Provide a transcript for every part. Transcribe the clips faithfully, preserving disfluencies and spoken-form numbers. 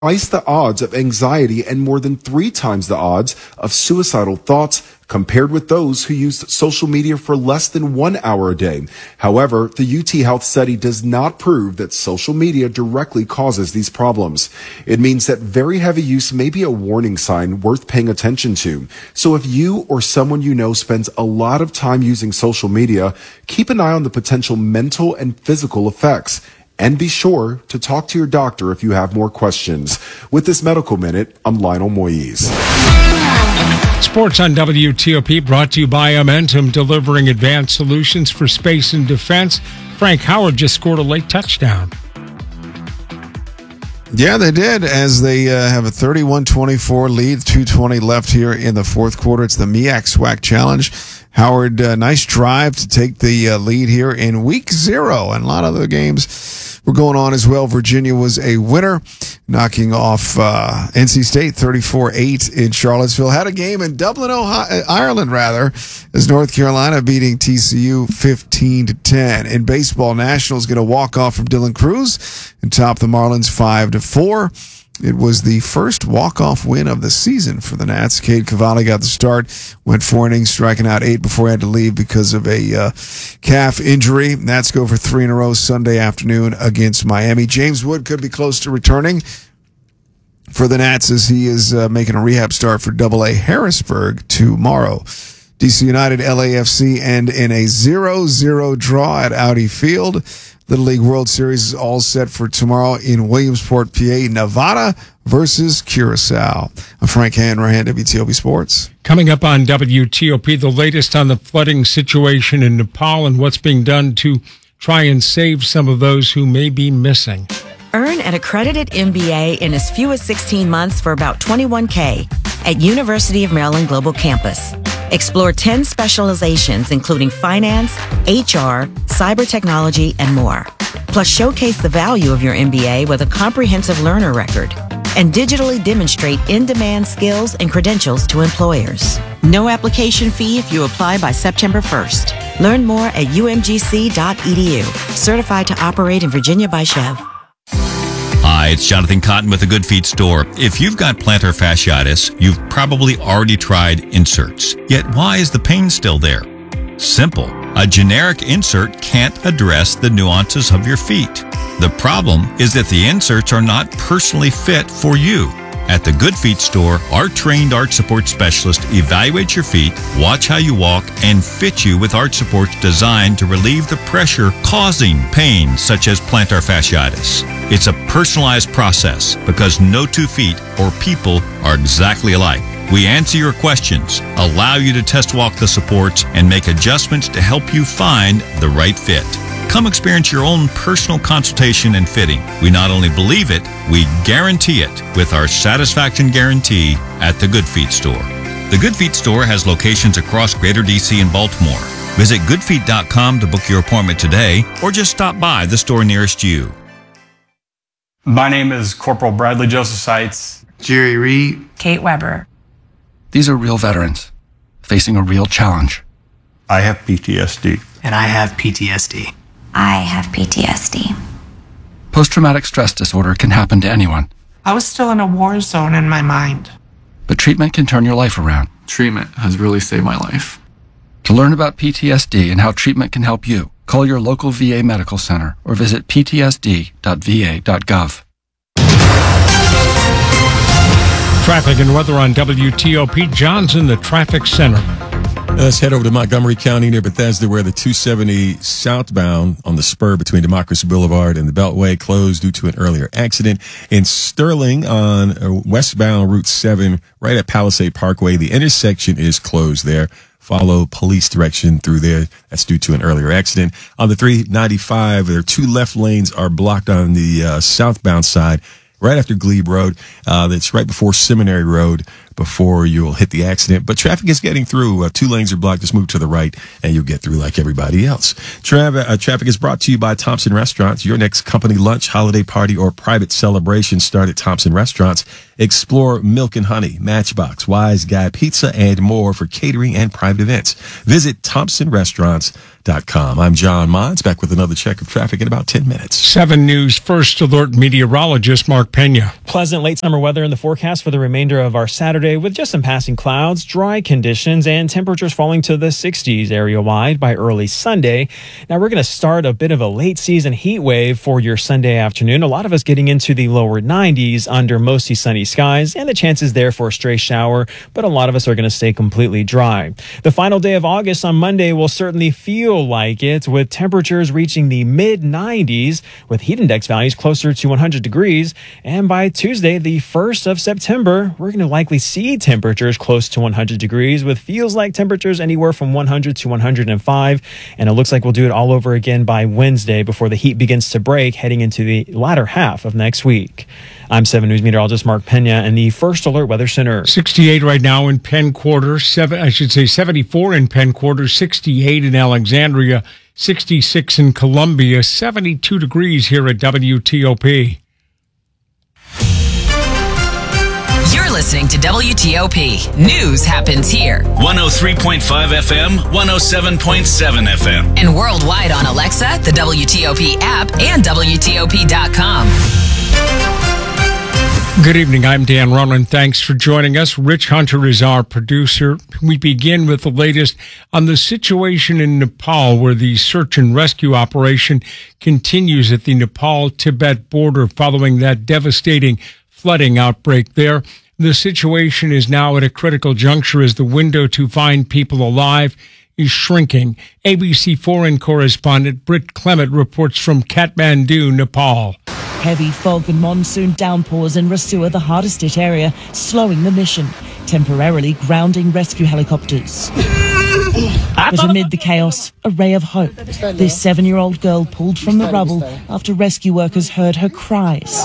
twice the odds of anxiety and more than three times the odds of suicidal thoughts compared with those who used social media for less than one hour a day. However, the U T Health study does not prove that social media directly causes these problems. It means that very heavy use may be a warning sign worth paying attention to. So if you or someone you know spends a lot of time using social media, keep an eye on the potential mental and physical effects. And be sure to talk to your doctor if you have more questions. With this Medical Minute, I'm Lionel Moyes. Sports on W T O P brought to you by Amentum, delivering advanced solutions for space and defense. Frank Howard just scored a late touchdown. Yeah, they did, as they uh, have a thirty-one twenty-four lead, two twenty left here in the fourth quarter. It's the M E A C SWAC Challenge. Howard, uh, nice drive to take the uh, lead here in week zero, and a lot of other games were going on as well. Virginia was a winner, knocking off uh, N C State thirty-four eight in Charlottesville. Had a game in Dublin, Ohio, Ireland, rather, as North Carolina beating T C U fifteen to ten. In baseball, Nationals get a walk-off from Dylan Cruz and top the Marlins five to four. It was the first walk-off win of the season for the Nats. Cade Cavalli got the start, went four innings, striking out eight before he had to leave because of a uh, calf injury. Nats go for three in a row Sunday afternoon against Miami. James Wood could be close to returning for the Nats as he is uh, making a rehab start for Double A Harrisburg tomorrow. D C United, L A F C end in a zero zero draw at Audi Field. Little League World Series is all set for tomorrow in Williamsport, P A. Nevada versus Curacao. I'm Frank Hanrahan, W T O P Sports. Coming up on W T O P, the latest on the flooding situation in Nepal and what's being done to try and save some of those who may be missing. Earn an accredited M B A in as few as sixteen months for about twenty-one thousand dollars at University of Maryland Global Campus. Explore ten specializations, including finance, H R, cyber technology, and more. Plus, showcase the value of your M B A with a comprehensive learner record and digitally demonstrate in-demand skills and credentials to employers. No application fee if you apply by September first. Learn more at U M G C dot E D U. Certified to operate in Virginia by Chev. Hi, it's Jonathan Cotton with the Good Feet Store. If you've got plantar fasciitis, you've probably already tried inserts. Yet why is the pain still there? Simple. A generic insert can't address the nuances of your feet. The problem is that the inserts are not personally fit for you. At the Good Feet Store, our trained arch support specialist evaluates your feet, watch how you walk, and fit you with arch supports designed to relieve the pressure causing pain such as plantar fasciitis. It's a personalized process because no two feet or people are exactly alike. We answer your questions, allow you to test walk the supports, and make adjustments to help you find the right fit. Come experience your own personal consultation and fitting. We not only believe it, we guarantee it with our satisfaction guarantee at the Good Feet Store. The Good Feet Store has locations across Greater D C and Baltimore. Visit good feet dot com to book your appointment today or just stop by the store nearest you. My name is Corporal Bradley Joseph Seitz. Jerry Reed. Kate Weber. These are real veterans facing a real challenge. I have P T S D. And I have P T S D. I have P T S D. Post-traumatic stress disorder can happen to anyone. I was still in a war zone in my mind. But treatment can turn your life around. Treatment has really saved my life. To learn about P T S D and how treatment can help you, call your local V A medical center or visit p t s d dot v a dot gov. Traffic and weather on W T O P. John's in the traffic center. Let's head over to Montgomery County near Bethesda, where the two seventy southbound on the spur between Democracy Boulevard and the Beltway closed due to an earlier accident. In Sterling on westbound Route seven, right at Palisade Parkway, the intersection is closed there. Follow police direction through there. That's due to an earlier accident. On the three ninety-five, there are two left lanes are blocked on the uh, southbound side, right after Glebe Road. Uh, that's right before Seminary Road. before you'll hit the accident. But traffic is getting through. Uh, two lanes are blocked. Just move to the right and you'll get through like everybody else. Tra- uh, traffic is brought to you by Thompson Restaurants. Your next company lunch, holiday party, or private celebration start at Thompson Restaurants. Explore Milk and Honey, Matchbox, Wise Guy Pizza, and more for catering and private events. Visit thompson restaurants dot com. I'm John Mons, back with another check of traffic in about ten minutes. seven News First Alert meteorologist Mark Pena. Pleasant late summer weather in the forecast for the remainder of our Saturday with just some passing clouds, dry conditions, and temperatures falling to the sixties area-wide by early Sunday. Now, we're going to start a bit of a late season heat wave for your Sunday afternoon. A lot of us getting into the lower nineties under mostly sunny skies, and the chances there for a stray shower, but a lot of us are going to stay completely dry. The final day of August on Monday will certainly feel like it, with temperatures reaching the mid nineties, with heat index values closer to one hundred degrees. And by Tuesday, the first of September, we're going to likely see temperatures close to one hundred degrees, with feels like temperatures anywhere from one hundred to one hundred five. And it looks like we'll do it all over again by Wednesday before the heat begins to break heading into the latter half of next week. I'm seven News meteorologist Mark Pena in the First Alert Weather Center. sixty-eight right now in Penn Quarter, seven, I should say seventy-four in Penn Quarter, sixty-eight in Alexandria, sixty-six in Columbia, seventy-two degrees here at W T O P. You're listening to W T O P. News happens here. one oh three point five F M, one oh seven point seven F M. And worldwide on Alexa, the W T O P app, and W T O P dot com. Good evening. I'm Dan Ronan. Thanks for joining us. Rich Hunter is our producer. We begin with the latest on the situation in Nepal, where the search and rescue operation continues at the Nepal-Tibet border following that devastating flooding outbreak there. The situation is now at a critical juncture as the window to find people alive is shrinking. A B C foreign correspondent Britt Clement reports from Kathmandu, Nepal. Heavy fog and monsoon downpours in Rasua, the hardest hit area, slowing the mission, temporarily grounding rescue helicopters. But amid the chaos, a ray of hope. This seven-year-old girl pulled from the rubble after rescue workers heard her cries.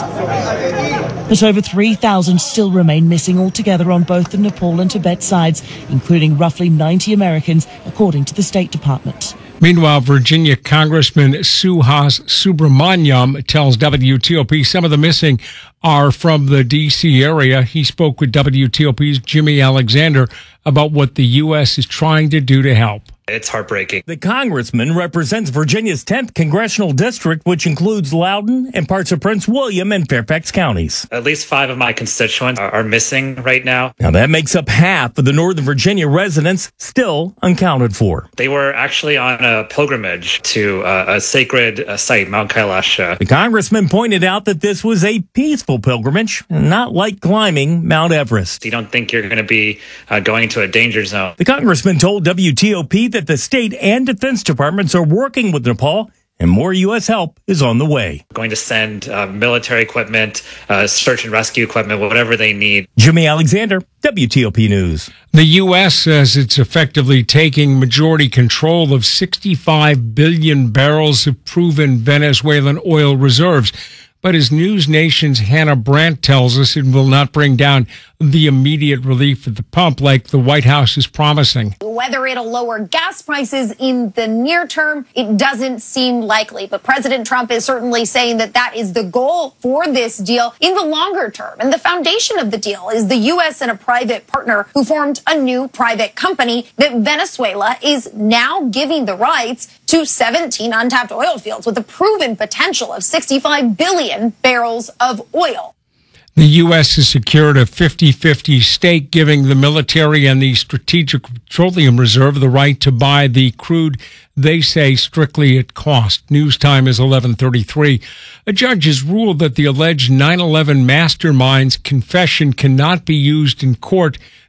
But over three thousand still remain missing altogether on both the Nepal and Tibet sides, including roughly ninety Americans, according to the State Department. Meanwhile, Virginia Congressman Suhas Subramaniam tells W T O P some of the missing are from the D C area. He spoke with W T O P's Jimmy Alexander about what the U S is trying to do to help. It's heartbreaking. The congressman represents Virginia's tenth congressional district, which includes Loudoun and parts of Prince William and Fairfax counties. At least five of my constituents are, are missing right now. Now, that makes up half of the Northern Virginia residents still unaccounted for. They were actually on a pilgrimage to uh, a sacred uh, site, Mount Kailasha. The congressman pointed out that this was a peaceful pilgrimage, not like climbing Mount Everest. You don't think you're going to be uh, going to a danger zone. The congressman told W T O P that the state and defense departments are working with Nepal, and more U S help is on the way. Going to send uh, military equipment, uh, search and rescue equipment, whatever they need. Jimmy Alexander, W T O P News. The U S says it's effectively taking majority control of sixty-five billion barrels of proven Venezuelan oil reserves. But as News Nation's Hannah Brandt tells us, it will not bring down the immediate relief at the pump like the White House is promising. Whether it'll lower gas prices in the near term, it doesn't seem likely. But President Trump is certainly saying that that is the goal for this deal in the longer term. And the foundation of the deal is the U S and a private partner who formed a new private company that Venezuela is now giving the rights to seventeen untapped oil fields with a proven potential of sixty-five billion barrels of oil. The U S has secured a fifty-fifty stake, giving the military and the Strategic Petroleum Reserve the right to buy the crude, they say, strictly at cost. News time is eleven thirty-three. A judge has ruled that the alleged nine eleven mastermind's confession cannot be used in court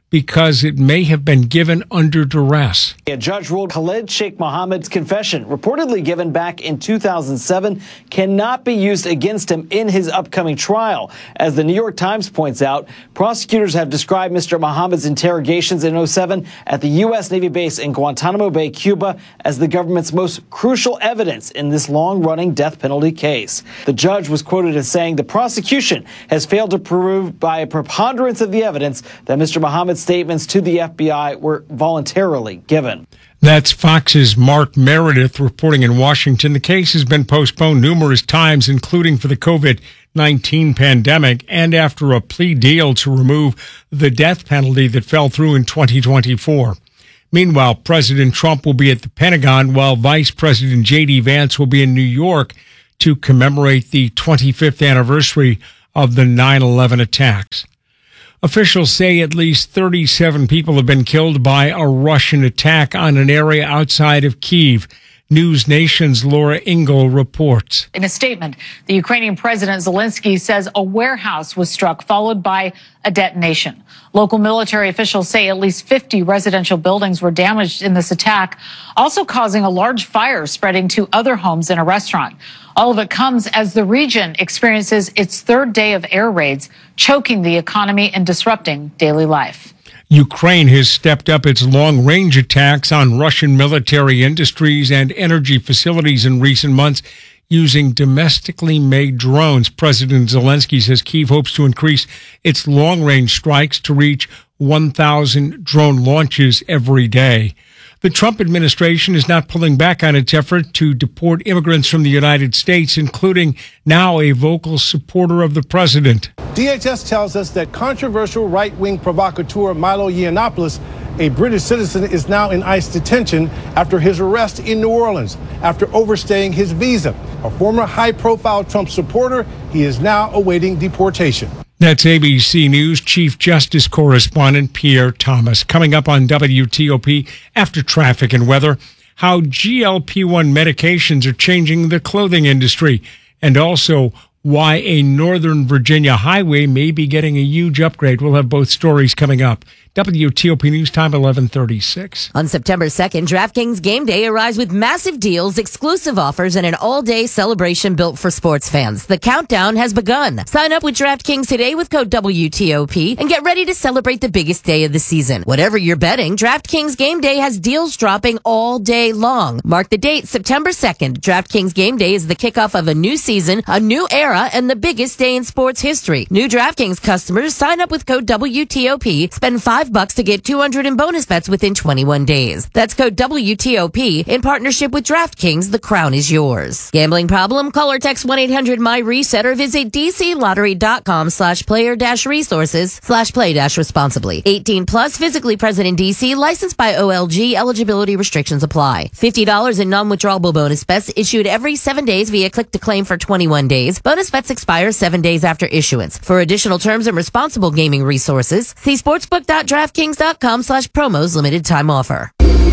because it may have been given under duress. A judge ruled Khalid Sheikh Mohammed's confession, reportedly given back in two thousand seven, cannot be used against him in his upcoming trial. As the New York Times points out, prosecutors have described Mister Mohammed's interrogations in oh seven at the U S Navy base in Guantanamo Bay, Cuba, as the government's most crucial evidence in this long-running death penalty case. The judge was quoted as saying the prosecution has failed to prove by a preponderance of the evidence that Mister Mohammed's statements to the F B I were voluntarily given. That's Fox's Mark Meredith reporting in Washington. The case has been postponed numerous times, including for the COVID nineteen pandemic and after a plea deal to remove the death penalty that fell through in twenty twenty-four. Meanwhile, President Trump will be at the Pentagon while Vice President J D Vance will be in New York to commemorate the twenty-fifth anniversary of the nine eleven attacks. Officials say at least thirty-seven people have been killed by a Russian attack on an area outside of Kyiv. News Nation's Laura Ingle reports. In a statement, the Ukrainian President Zelensky says a warehouse was struck, followed by a detonation. Local military officials say at least fifty residential buildings were damaged in this attack, also causing a large fire spreading to other homes and a restaurant. All of it comes as the region experiences its third day of air raids, choking the economy and disrupting daily life. Ukraine has stepped up its long-range attacks on Russian military industries and energy facilities in recent months using domestically made drones. President Zelensky says Kyiv hopes to increase its long-range strikes to reach one thousand drone launches every day. The Trump administration is not pulling back on its effort to deport immigrants from the United States, including now a vocal supporter of the president. D H S tells us that controversial right-wing provocateur Milo Yiannopoulos, a British citizen, is now in ICE detention after his arrest in New Orleans after overstaying his visa. A former high-profile Trump supporter, he is now awaiting deportation. That's A B C News Chief Justice Correspondent Pierre Thomas. Coming up on W T O P after traffic and weather, how G L P one medications are changing the clothing industry, and also why a Northern Virginia highway may be getting a huge upgrade. We'll have both stories coming up. W T O P News Time, eleven thirty-six. On September second, DraftKings Game Day arrives with massive deals, exclusive offers, and an all-day celebration built for sports fans. The countdown has begun. Sign up with DraftKings today with code W T O P and get ready to celebrate the biggest day of the season. Whatever you're betting, DraftKings Game Day has deals dropping all day long. Mark the date, September second. DraftKings Game Day is the kickoff of a new season, a new era, and the biggest day in sports history. New DraftKings customers sign up with code W T O P, spend five bucks to get two hundred in bonus bets within twenty-one days. That's code W T O P in partnership with DraftKings. The crown is yours. Gambling problem? Call or text one eight hundred my reset or visit dclottery.com slash player dash resources slash play dash responsibly. eighteen plus, physically present in D C, licensed by O L G. Eligibility restrictions apply. fifty dollars in non-withdrawable bonus bets issued every seven days via click to claim for twenty-one days. Bonus bets expire seven days after issuance. For additional terms and responsible gaming resources, see sportsbook dot draftkings dot com slash promos. Limited time offer.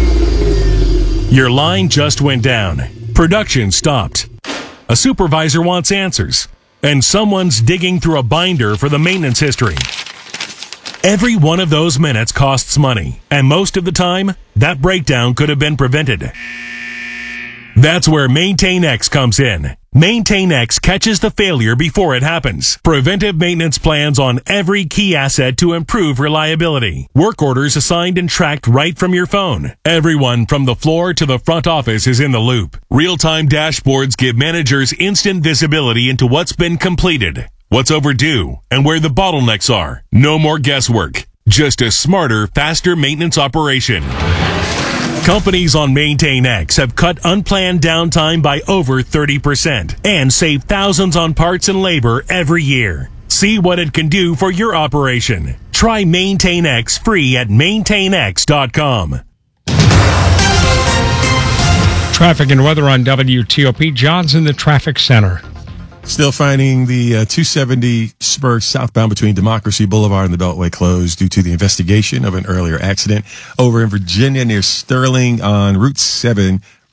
Your line just went down. Production stopped. A supervisor wants answers. And someone's digging through a binder for the maintenance history. Every one of those minutes costs money. And most of the time, that breakdown could have been prevented. That's where MaintainX comes in. MaintainX catches the failure before it happens. Preventive maintenance plans on every key asset to improve reliability. Work orders assigned and tracked right from your phone. Everyone from the floor to the front office is in the loop. Real-time dashboards give managers instant visibility into what's been completed, what's overdue, and where the bottlenecks are. No more guesswork. Just a smarter, faster maintenance operation. Companies on MaintainX have cut unplanned downtime by over thirty percent and save thousands on parts and labor every year. See what it can do for your operation. Try MaintainX free at maintain x dot com. Traffic and weather on W T O P. John's in the traffic center. Still finding the uh, two seventy spur southbound between Democracy Boulevard and the Beltway closed due to the investigation of an earlier accident over in Virginia near Sterling on Route seven.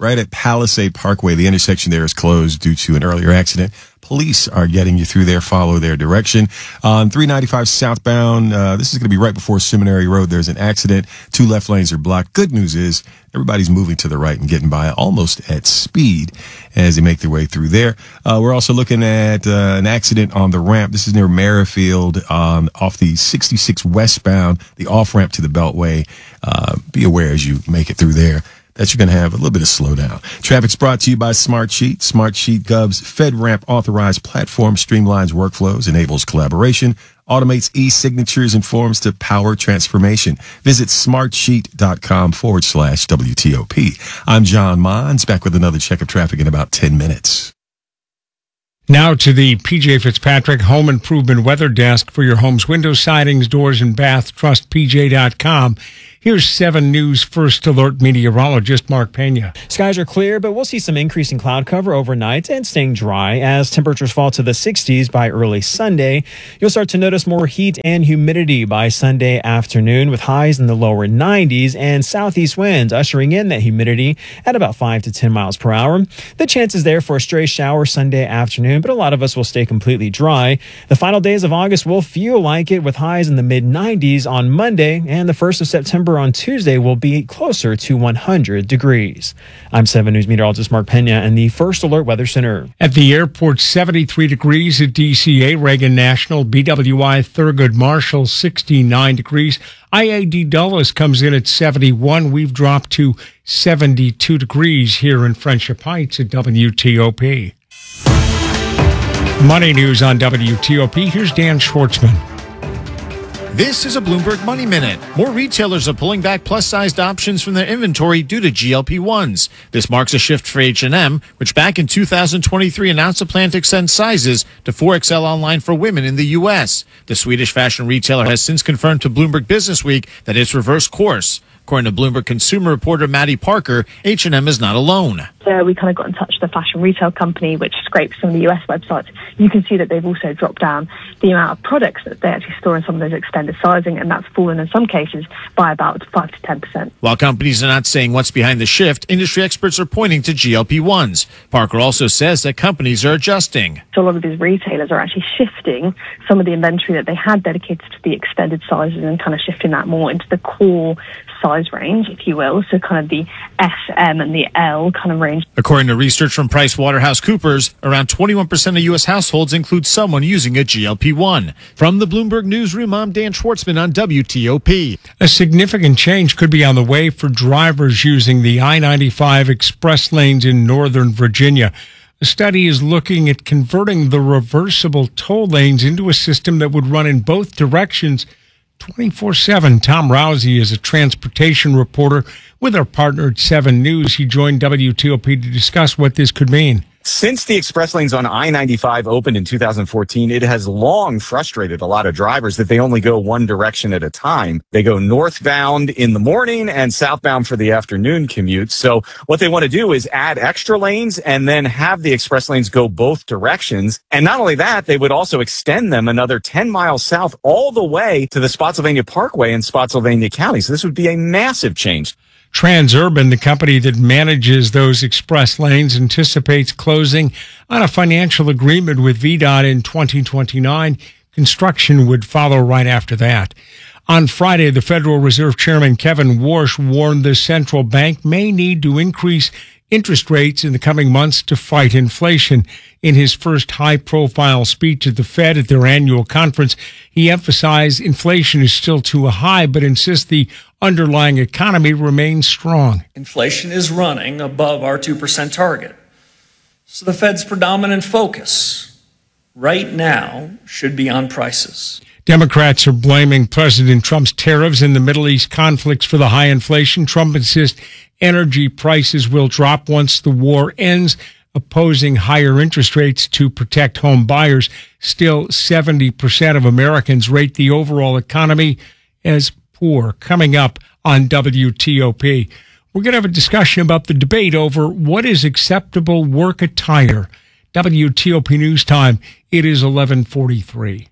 right at Palisade Parkway. The intersection there is closed due to an earlier accident. Police are getting you through there. Follow their direction. On three ninety-five southbound, uh, this is going to be right before Seminary Road. There's an accident. Two left lanes are blocked. Good news is everybody's moving to the right and getting by almost at speed as they make their way through there. Uh, we're also looking at uh, an accident on the ramp. This is near Merrifield um, off the sixty-six westbound, the off-ramp to the Beltway. Uh, be aware as you make it through there that you're going to have a little bit of slowdown. Traffic's brought to you by Smartsheet. Smartsheet Gov's FedRAMP authorized platform streamlines workflows, enables collaboration, automates e-signatures and forms to power transformation. Visit smartsheet.com forward slash WTOP. I'm John Mons, back with another check of traffic in about ten minutes. Now to the P J Fitzpatrick Home Improvement Weather Desk for your home's window sidings, doors, and bath. Trust P J dot com. Here's seven News First Alert meteorologist Mark Pena. Skies are clear, but we'll see some increasing cloud cover overnight and staying dry as temperatures fall to the sixties by early Sunday. You'll start to notice more heat and humidity by Sunday afternoon with highs in the lower nineties and southeast winds ushering in that humidity at about five to ten miles per hour. The chance is there for a stray shower Sunday afternoon, but a lot of us will stay completely dry. The final days of August will feel like it with highs in the mid nineties on Monday, and the first of September on Tuesday will be closer to one hundred degrees. I'm seven News meteorologist Mark Pena and the First Alert Weather Center. At the airport, seventy-three degrees at D C A, Reagan National, B W I, Thurgood Marshall, sixty-nine degrees. I A D Dulles comes in at seventy-one. We've dropped to seventy-two degrees here in Friendship Heights at W T O P. Money news on W T O P. Here's Dan Schwartzman. This is a Bloomberg Money Minute. More retailers are pulling back plus-sized options from their inventory due to G L P ones. This marks a shift for H and M, which back in two thousand twenty-three announced a plan to extend sizes to four X L online for women in the U S. The Swedish fashion retailer has since confirmed to Bloomberg Businessweek that it's reversed course. According to Bloomberg consumer reporter Maddie Parker, H and M is not alone. So we kind of got in touch with the fashion retail company, which scrapes some of the U S websites. You can see that they've also dropped down the amount of products that they actually store in some of those extended sizing, and that's fallen in some cases by about five to ten percent. While companies are not saying what's behind the shift, industry experts are pointing to G L P ones. Parker also says that companies are adjusting. So a lot of these retailers are actually shifting some of the inventory that they had dedicated to the extended sizes and kind of shifting that more into the core size range, if you will, so kind of the S, M, and the L kind of range. According to research from PricewaterhouseCoopers, around twenty-one percent of U S households include someone using a G L P one. From the Bloomberg Newsroom, I'm Dan Schwartzman on W T O P. A significant change could be on the way for drivers using the I ninety-five express lanes in Northern Virginia. The study is looking at converting the reversible toll lanes into a system that would run in both directions twenty-four seven. Tom Rousey is a transportation reporter with our partner at seven News. He joined W T O P to discuss what this could mean. Since the express lanes on I ninety-five opened in two thousand fourteen, it has long frustrated a lot of drivers that they only go one direction at a time. They go northbound in the morning and southbound for the afternoon commute. So what they want to do is add extra lanes and then have the express lanes go both directions. And not only that, they would also extend them another ten miles south all the way to the Spotsylvania Parkway in Spotsylvania County. So this would be a massive change. Transurban, the company that manages those express lanes, anticipates closing on a financial agreement with V DOT in twenty twenty-nine. Construction would follow right after that. On Friday, the Federal Reserve Chairman Kevin Warsh warned the central bank may need to increase interest rates in the coming months to fight inflation. In his first high-profile speech at the Fed at their annual conference, he emphasized inflation is still too high, but insists the underlying economy remains strong. Inflation is running above our two percent target. So the Fed's predominant focus right now should be on prices. Democrats are blaming President Trump's tariffs and the Middle East conflicts for the high inflation. Trump insists energy prices will drop once the war ends, opposing higher interest rates to protect home buyers. Still, seventy percent of Americans rate the overall economy as poor. Coming up on W T O P, we're going to have a discussion about the debate over what is acceptable work attire. W T O P News Time. It is eleven forty-three.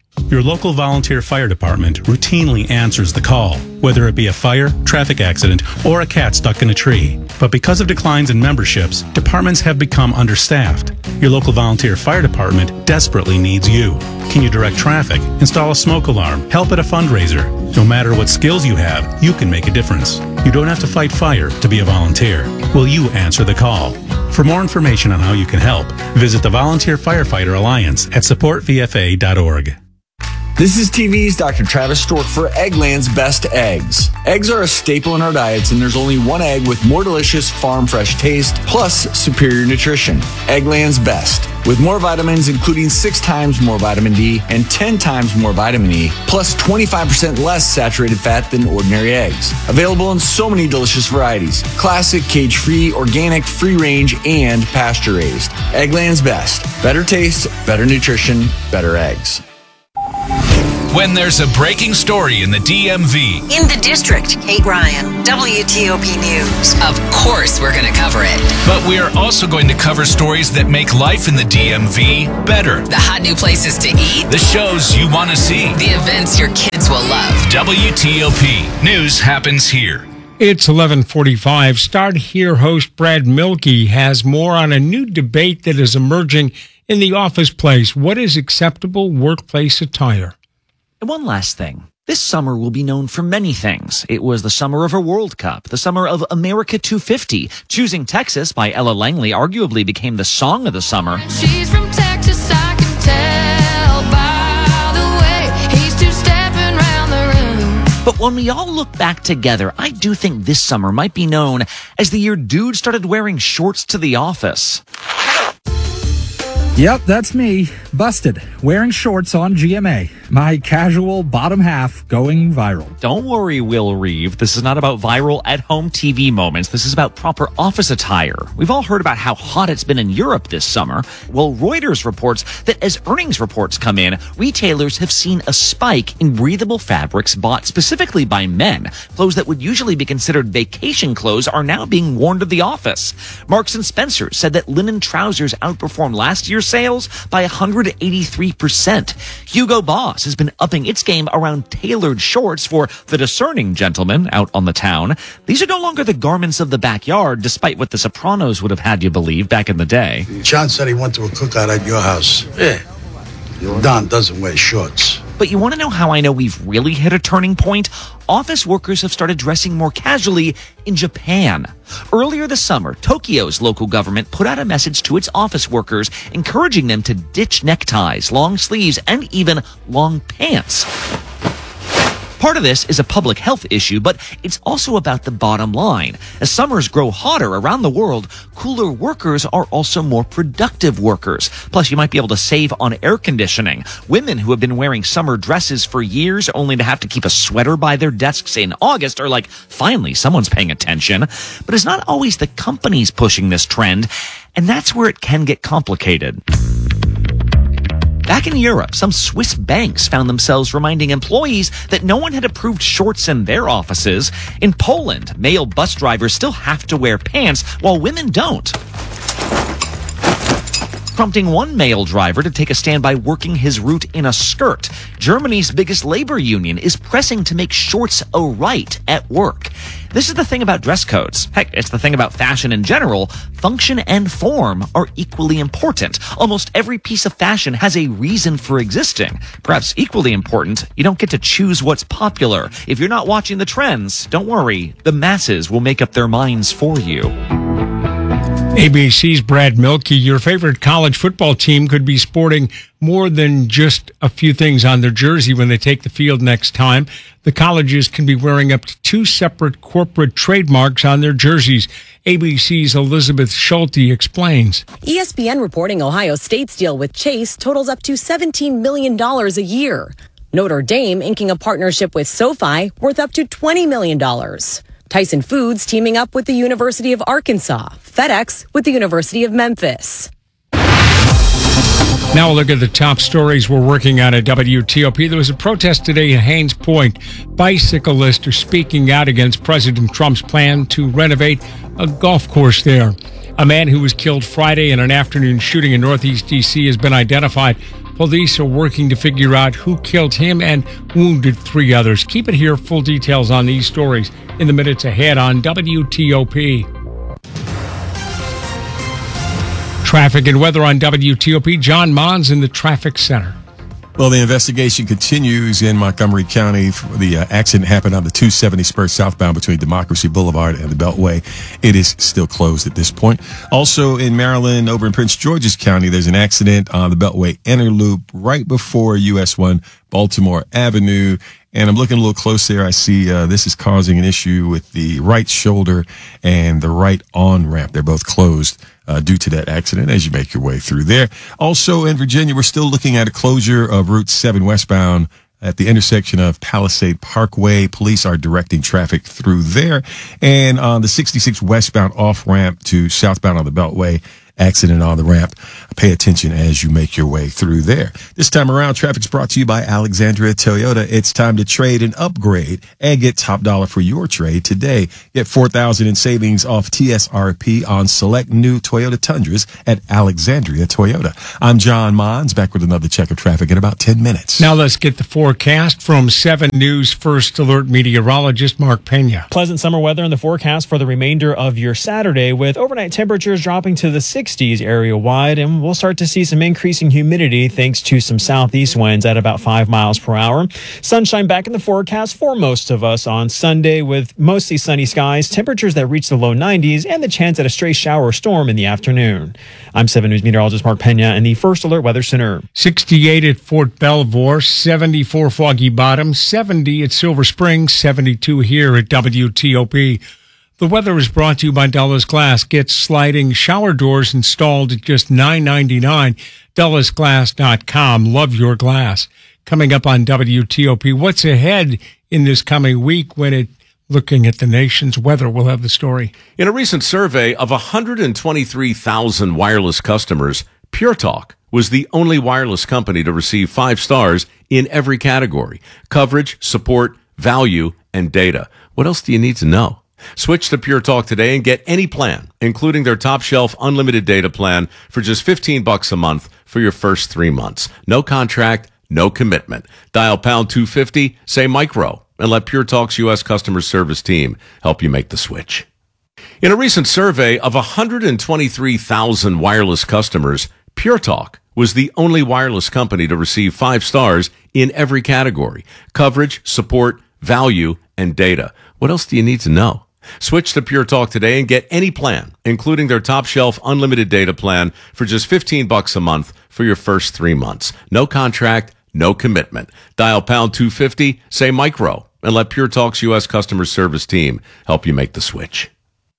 Your local volunteer fire department routinely answers the call, whether it be a fire, traffic accident, or a cat stuck in a tree. But because of declines in memberships, departments have become understaffed. Your local volunteer fire department desperately needs you. Can you direct traffic, install a smoke alarm, help at a fundraiser? No matter what skills you have, you can make a difference. You don't have to fight fire to be a volunteer. Will you answer the call? For more information on how you can help, visit the Volunteer Firefighter Alliance at support v f a dot org. This is T V's Doctor Travis Stork for Eggland's Best Eggs. Eggs are a staple in our diets, and there's only one egg with more delicious farm fresh taste plus superior nutrition. Eggland's Best. With more vitamins, including six times more vitamin D and ten times more vitamin E, plus twenty-five percent less saturated fat than ordinary eggs. Available in so many delicious varieties. Classic, cage-free, organic, free-range, and pasture-raised. Eggland's Best. Better taste, better nutrition, better eggs. When there's a breaking story in the D M V. In the district, Kate Ryan, W T O P News. Of course we're going to cover it. But we are also going to cover stories that make life in the D M V better. The hot new places to eat. The shows you want to see. The events your kids will love. W T O P News happens here. It's eleven forty-five. Start Here host Brad Milkey has more on a new debate that is emerging in the office place. What is acceptable workplace attire? And one last thing. This summer will be known for many things. It was the summer of a World Cup, the summer of America two fifty. Choosing Texas by Ella Langley arguably became the song of the summer. She's from Texas, I can tell by the way he's two-stepping round the room. But when we all look back together, I do think this summer might be known as the year dudes started wearing shorts to the office. Yep, that's me. Busted. Wearing shorts on G M A. My casual bottom half going viral. Don't worry, Will Reeve. This is not about viral at-home T V moments. This is about proper office attire. We've all heard about how hot it's been in Europe this summer. Well, Reuters reports that as earnings reports come in, retailers have seen a spike in breathable fabrics bought specifically by men. Clothes that would usually be considered vacation clothes are now being worn to the office. Marks and Spencer said that linen trousers outperformed last year's sales by one hundred eighty-three percent. Hugo Boss has been upping its game around tailored shorts for the discerning gentleman out on the town. These are no longer the garments of the backyard, despite what the Sopranos would have had you believe back in the day. John said he went to a cookout at your house. Yeah. Don doesn't wear shorts. But you want to know how I know we've really hit a turning point? Office workers have started dressing more casually in Japan. Earlier this summer, Tokyo's local government put out a message to its office workers encouraging them to ditch neckties, long sleeves, and even long pants. Part of this is a public health issue, but it's also about the bottom line. As summers grow hotter around the world, cooler workers are also more productive workers. Plus, you might be able to save on air conditioning. Women who have been wearing summer dresses for years only to have to keep a sweater by their desks in August are like, finally, someone's paying attention. But it's not always the companies pushing this trend, and that's where it can get complicated. Back in Europe, some Swiss banks found themselves reminding employees that no one had approved shorts in their offices. In Poland, male bus drivers still have to wear pants while women don't, prompting one male driver to take a stand by working his route in a skirt. Germany's biggest labor union is pressing to make shorts a right at work. This is the thing about dress codes. Heck, it's the thing about fashion in general. Function and form are equally important. Almost every piece of fashion has a reason for existing. Perhaps equally important, you don't get to choose what's popular. If you're not watching the trends, don't worry. The masses will make up their minds for you. A B C's Brad Milkey, your favorite college football team could be sporting more than just a few things on their jersey when they take the field next time. The colleges can be wearing up to two separate corporate trademarks on their jerseys. A B C's Elizabeth Schulte explains. E S P N reporting Ohio State's deal with Chase totals up to seventeen million dollars a year. Notre Dame inking a partnership with SoFi worth up to twenty million dollars. Tyson Foods teaming up with the University of Arkansas. FedEx with the University of Memphis. Now we'll look at the top stories we're working on at W T O P. There was a protest today at Haines Point. Bicyclists are speaking out against President Trump's plan to renovate a golf course there. A man who was killed Friday in an afternoon shooting in Northeast D C has been identified. Police are working to figure out who killed him and wounded three others. Keep it here. Full details on these stories in the minutes ahead on W T O P. Traffic and weather on W T O P. John Mons in the traffic center. Well, the investigation continues in Montgomery County. The uh, accident happened on the two seventy spur southbound between Democracy Boulevard and the Beltway. It is still closed at this point. Also in Maryland, over in Prince George's County, there's an accident on the Beltway inner loop right before U S one Baltimore Avenue. And I'm looking a little close there. I see uh, this is causing an issue with the right shoulder and the right on-ramp. They're both closed uh, due to that accident as you make your way through there. Also in Virginia, we're still looking at a closure of Route seven westbound at the intersection of Palisade Parkway. Police are directing traffic through there. And on the sixty-six westbound off-ramp to southbound on the Beltway, accident on the ramp. Pay attention as you make your way through there. This time around, traffic's brought to you by Alexandria Toyota. It's time to trade and upgrade and get top dollar for your trade today. Get four thousand dollars in savings off T S R P on select new Toyota Tundras at Alexandria Toyota. I'm John Mons, back with another check of traffic in about ten minutes. Now let's get the forecast from seven News First Alert meteorologist Mark Pena. Pleasant summer weather in the forecast for the remainder of your Saturday, with overnight temperatures dropping to the sixties area-wide, and we'll start to see some increasing humidity thanks to some southeast winds at about five miles per hour. Sunshine back in the forecast for most of us on Sunday, with mostly sunny skies, temperatures that reach the low nineties, and the chance at a stray shower or storm in the afternoon. I'm seven News meteorologist Mark Pena in the First Alert Weather Center. sixty-eight at Fort Belvoir, seventy-four Foggy Bottom, seventy at Silver Springs, seventy-two here at W T O P. The weather is brought to you by Dulles Glass. Get sliding shower doors installed at just nine ninety-nine. Dulles Glass dot com. Love your glass. Coming up on W T O P, what's ahead in this coming week when it looking at the nation's weather? We'll have the story. In a recent survey of one hundred twenty-three thousand wireless customers, Pure Talk was the only wireless company to receive five stars in every category: coverage, support, value, and data. What else do you need to know? Switch to Pure Talk today and get any plan, including their top shelf unlimited data plan, for just fifteen bucks a month for your first three months. No contract, no commitment. Dial pound two fifty, say micro, and let Pure Talk's U S customer service team help you make the switch. In a recent survey of one hundred twenty-three thousand wireless customers, Pure Talk was the only wireless company to receive five stars in every category: coverage, support, value, and data. What else do you need to know? Switch to Pure Talk today and get any plan, including their top shelf unlimited data plan, for just fifteen bucks a month for your first three months. No contract, no commitment. Dial pound two fifty, say micro, and let Pure Talk's U S customer service team help you make the switch.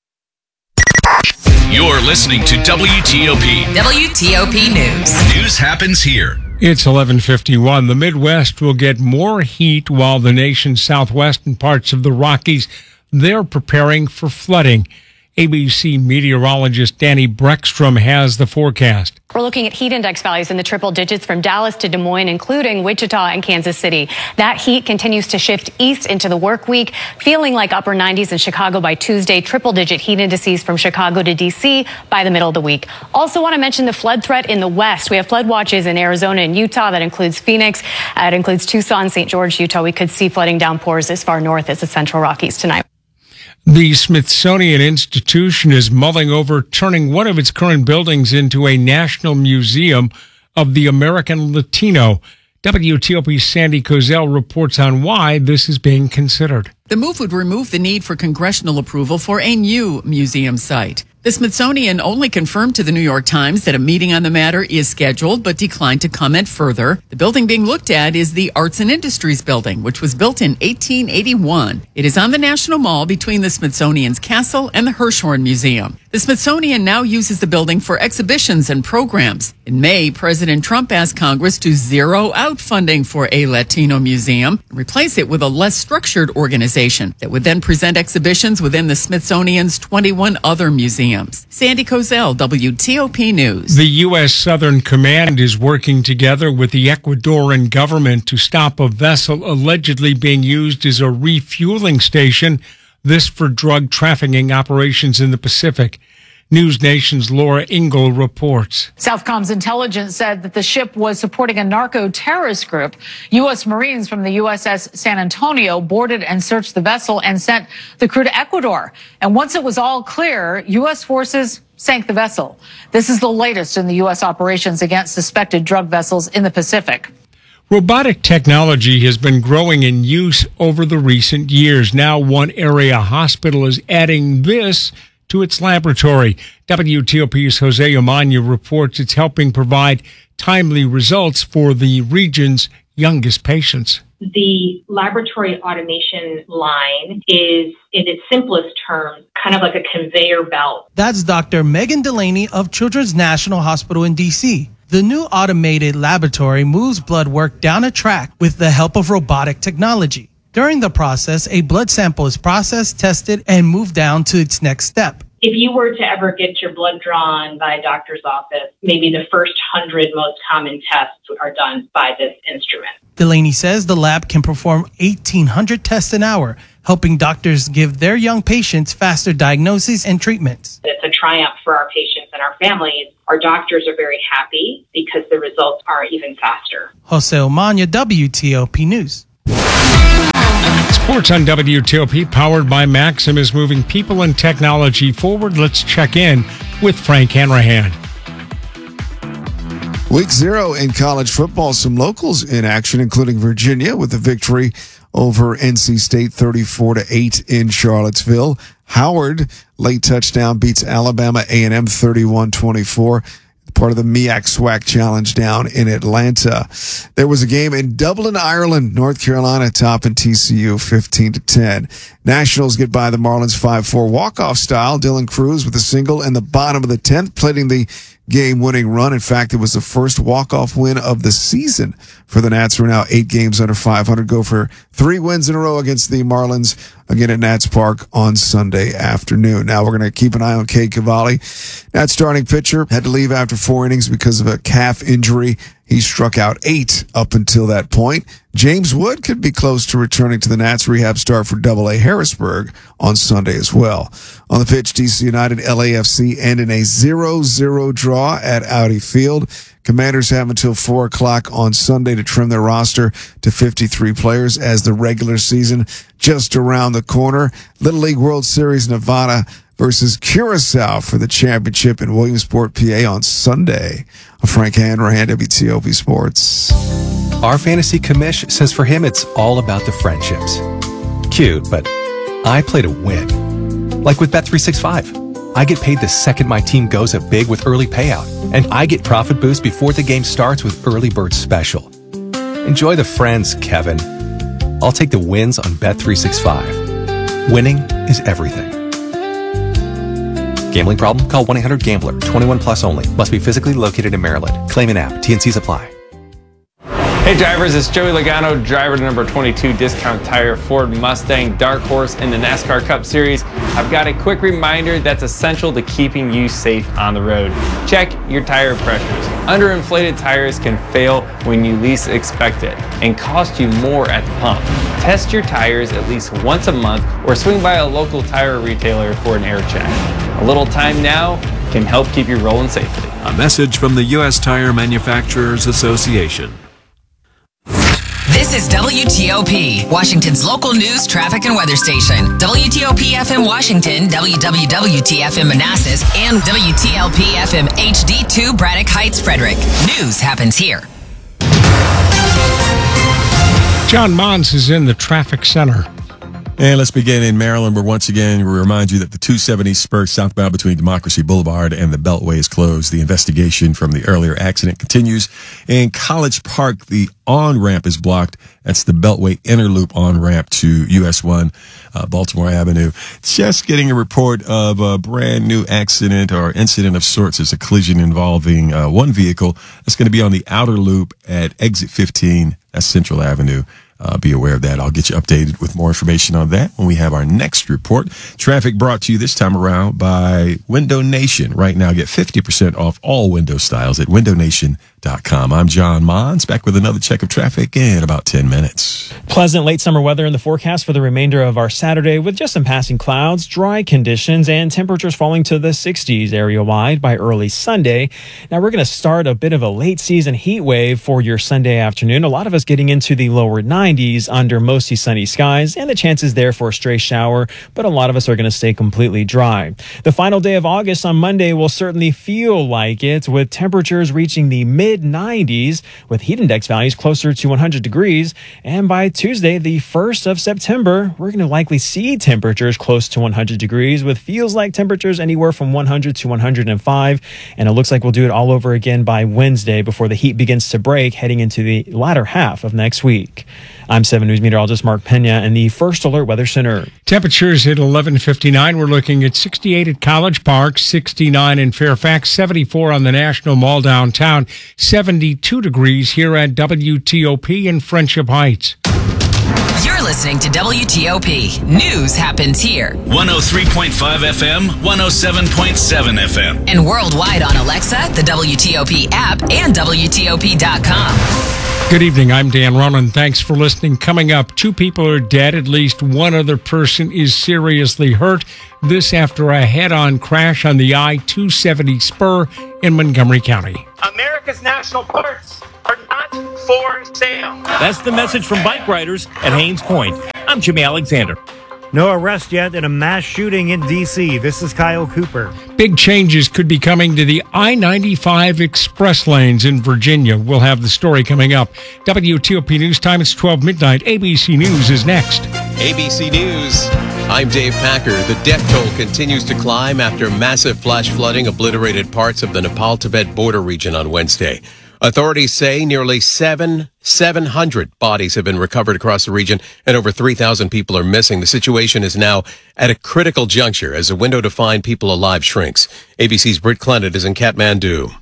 You're listening to W T O P. W T O P News. News happens here. It's eleven fifty-one. The Midwest will get more heat while the nation's southwest and parts of the Rockies, they're preparing for flooding. A B C meteorologist Danny Breckstrom has the forecast. We're looking at heat index values in the triple digits from Dallas to Des Moines, including Wichita and Kansas City. That heat continues to shift east into the work week, feeling like upper nineties in Chicago by Tuesday, triple digit heat indices from Chicago to D C by the middle of the week. Also want to mention the flood threat in the west. We have flood watches in Arizona and Utah. That includes Phoenix. Uh, it includes Tucson, Saint George, Utah. We could see flooding downpours as far north as the Central Rockies tonight. The Smithsonian Institution is mulling over turning one of its current buildings into a national museum of the American Latino. W T O P's Sandy Kozel reports on why this is being considered. The move would remove the need for congressional approval for a new museum site. The Smithsonian only confirmed to the New York Times that a meeting on the matter is scheduled, but declined to comment further. The building being looked at is the Arts and Industries Building, which was built in eighteen eighty-one. It is on the National Mall between the Smithsonian's Castle and the Hirshhorn Museum. The Smithsonian now uses the building for exhibitions and programs. In May, President Trump asked Congress to zero out funding for a Latino museum and replace it with a less structured organization that would then present exhibitions within the Smithsonian's twenty-one other museums. Sandy Kozel, W T O P News. The U S. Southern Command is working together with the Ecuadorian government to stop a vessel allegedly being used as a refueling station, this for drug trafficking operations in the Pacific. News Nation's Laura Ingle reports. Southcom's intelligence said that the ship was supporting a narco-terrorist group. U S Marines from the U S S San Antonio boarded and searched the vessel and sent the crew to Ecuador. And once it was all clear, U S forces sank the vessel. This is the latest in the U S operations against suspected drug vessels in the Pacific. Robotic technology has been growing in use over the recent years. Now one area hospital is adding this to its laboratory. W T O P's Jose Amanya reports it's helping provide timely results for the region's youngest patients. The laboratory automation line is, in its simplest terms, kind of like a conveyor belt. That's Doctor Megan Delaney of Children's National Hospital in D C. The new automated laboratory moves blood work down a track with the help of robotic technology. During the process, a blood sample is processed, tested, and moved down to its next step. If you were to ever get your blood drawn by a doctor's office, maybe the first hundred most common tests are done by this instrument. Delaney says the lab can perform eighteen hundred tests an hour, helping doctors give their young patients faster diagnoses and treatments. It's a triumph for our patients and our families. Our doctors are very happy because the results are even faster. Jose Omania, W T O P News. Sports on W T O P, powered by Maxim, is moving people and technology forward. Let's check in with Frank Hanrahan. Week zero in college football. Some locals in action, including Virginia, with a victory over N C State thirty-four to eight in Charlottesville. Howard, late touchdown, beats Alabama A and M thirty-one twenty-four. Part of the M E A C SWAC Challenge down in Atlanta. There was a game in Dublin, Ireland. North Carolina topping T C U fifteen to ten. Nationals get by the Marlins five four walk-off style. Dylan Cruz with a single in the bottom of the tenth, plating the game-winning run. In fact, it was the first walk-off win of the season for the Nats, who are now eight games under five hundred. Go for three wins in a row against the Marlins again at Nats Park on Sunday afternoon. Now we're going to keep an eye on Cade Cavalli. Nats starting pitcher had to leave after four innings because of a calf injury. He struck out eight up until that point. James Wood could be close to returning to the Nats. Rehab start for Double A Harrisburg on Sunday as well. On the pitch, D C United L A F C end in a zero zero draw at Audi Field. Commanders have until four o'clock on Sunday to trim their roster to fifty-three players as the regular season just around the corner. Little League World Series Nevada versus Curacao for the championship in Williamsport, P A on Sunday. Frank Hanrahan, W T O P Sports. Our fantasy commish says for him it's all about the friendships. Cute, but I play to win. Like with Bet three sixty-five. I get paid the second my team goes up big with early payout, and I get profit boost before the game starts with Early Bird Special. Enjoy the friends, Kevin. I'll take the wins on Bet three sixty-five. Winning is everything. Gambling problem? Call one eight hundred gambler. twenty-one plus only. Must be physically located in Maryland. Claim an app. T N Cs apply. Hey drivers, it's Joey Logano, driver to number twenty-two Discount Tire Ford Mustang Dark Horse in the NASCAR Cup Series. I've got a quick reminder that's essential to keeping you safe on the road. Check your tire pressures. Underinflated tires can fail when you least expect it and cost you more at the pump. Test your tires at least once a month or swing by a local tire retailer for an air check. A little time now can help keep you rolling safely. A message from the U S Tire Manufacturers Association. This is W T O P, Washington's local news, traffic, and weather station. W T O P F M Washington, W W W T F M Manassas, and W T L P F M H D two Braddock Heights, Frederick. News happens here. John Mons is in the traffic center. And let's begin in Maryland, where once again, we remind you that the two seventy spur southbound between Democracy Boulevard and the Beltway is closed. The investigation from the earlier accident continues. In College Park, the on-ramp is blocked. That's the Beltway inner loop on-ramp to U S one, uh, Baltimore Avenue. Just getting a report of a brand new accident or incident of sorts. It's a collision involving uh, one vehicle. That's going to be on the outer loop at exit fifteen. That's Central Avenue. Uh, be aware of that. I'll get you updated with more information on that when we have our next report. Traffic brought to you this time around by Window Nation. Right now, get fifty percent off all window styles at window nation dot com. I'm John Mons, back with another check of traffic in about ten minutes. Pleasant late summer weather in the forecast for the remainder of our Saturday with just some passing clouds, dry conditions, and temperatures falling to the sixties area-wide by early Sunday. Now, we're going to start a bit of a late season heat wave for your Sunday afternoon. A lot of us getting into the lower nineties under mostly sunny skies, and the chances there for a stray shower, but a lot of us are going to stay completely dry. The final day of August on Monday will certainly feel like it, with temperatures reaching the mid nineties, with heat index values closer to one hundred degrees. And by Tuesday, the first of September, we're going to likely see temperatures close to one hundred degrees, with feels like temperatures anywhere from one hundred to one hundred five. And it looks like we'll do it all over again by Wednesday before the heat begins to break heading into the latter half of next week. I'm seven News meteorologist Mark Pena in the First Alert Weather Center. Temperatures at eleven fifty-nine. We're looking at sixty-eight at College Park, sixty-nine in Fairfax, seventy-four on the National Mall downtown, seventy-two degrees here at W T O P in Friendship Heights. You're listening to W T O P. News happens here. one oh three point five F M, one oh seven point seven F M. And worldwide on Alexa, the W T O P app, and W T O P dot com. Good evening. I'm Dan Ronan. Thanks for listening. Coming up, two people are dead. At least one other person is seriously hurt. This after a head-on crash on the I two seventy spur in Montgomery County. America's national parks are not for sale. That's the message from bike riders at Haynes Point. I'm Jimmy Alexander. No arrest yet in a mass shooting in D C. This is Kyle Cooper. Big changes could be coming to the I ninety-five express lanes in Virginia. We'll have the story coming up. W T O P News Time, it's twelve midnight. A B C News is next. A B C News. I'm Dave Packer. The death toll continues to climb after massive flash flooding obliterated parts of the Nepal-Tibet border region on Wednesday. Authorities say nearly seven, seven hundred bodies have been recovered across the region and over three thousand people are missing. The situation is now at a critical juncture as the window to find people alive shrinks. A B C's Britt Clennett is in Kathmandu.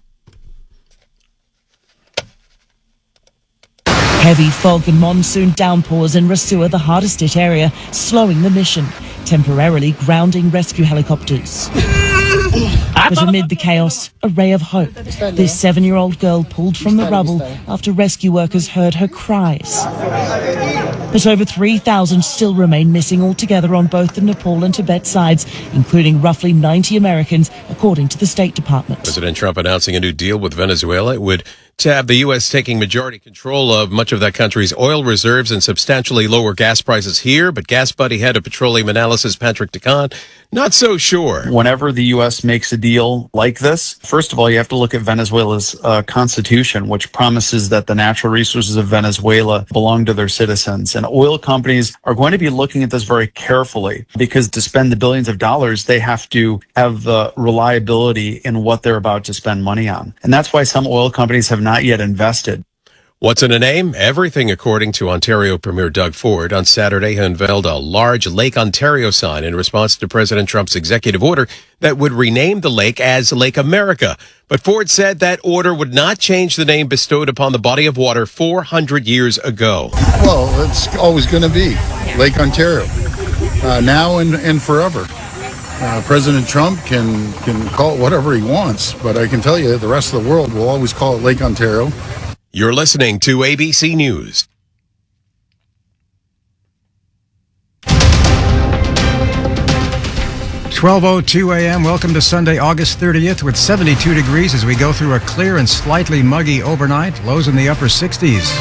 Heavy fog and monsoon downpours in Rasua, the hardest hit area, slowing the mission, temporarily grounding rescue helicopters. But amid the chaos, a ray of hope. This seven-year-old girl pulled from the rubble after rescue workers heard her cries. But over three thousand still remain missing altogether on both the Nepal and Tibet sides, including roughly ninety Americans, according to the State Department. President Trump announcing a new deal with Venezuela. It would to have the U S taking majority control of much of that country's oil reserves and substantially lower gas prices here. But Gas Buddy head of petroleum analysis, Patrick DeCon, not so sure. Whenever the U S makes a deal like this, first of all, you have to look at Venezuela's uh, constitution, which promises that the natural resources of Venezuela belong to their citizens. And oil companies are going to be looking at this very carefully because to spend the billions of dollars, they have to have the reliability in what they're about to spend money on. And that's why some oil companies have not yet invested. What's in a name? Everything, according to Ontario Premier Doug Ford. On Saturday, he unveiled a large Lake Ontario sign in response to President Trump's executive order that would rename the lake as Lake America. But Ford said that order would not change the name bestowed upon the body of water four hundred years ago. Well, it's always going to be Lake Ontario, uh, now and, and forever. Uh, President Trump can, can call it whatever he wants, but I can tell you the rest of the world will always call it Lake Ontario. You're listening to A B C News. twelve oh two a.m. Welcome to Sunday, August thirtieth, with seventy-two degrees as we go through a clear and slightly muggy overnight. Lows in the upper sixties.